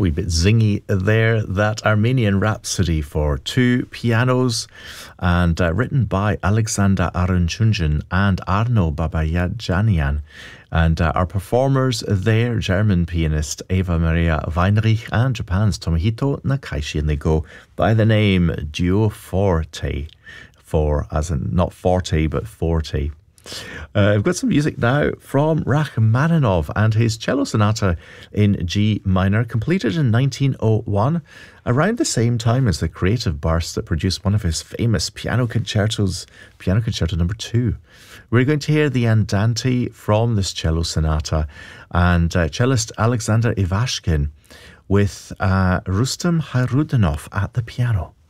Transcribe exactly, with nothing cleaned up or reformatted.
wee bit zingy there. That Armenian Rhapsody for two pianos, and uh, written by Alexander Aranchunjan and Arno Babayajanian. And uh, our performers there, German pianist Eva Maria Weinrich and Japan's Tomohito Nakaishi, and they go by the name Duo Forte, for as in not forte but forte. Uh, I've got some music now from Rachmaninoff and his cello sonata in G minor, completed in nineteen oh one, around the same time as the creative burst that produced one of his famous piano concertos, Piano Concerto number two. We're going to hear the Andante from this cello sonata, and uh, cellist Alexander Ivashkin with uh, Rustam Hayruddinov at the piano.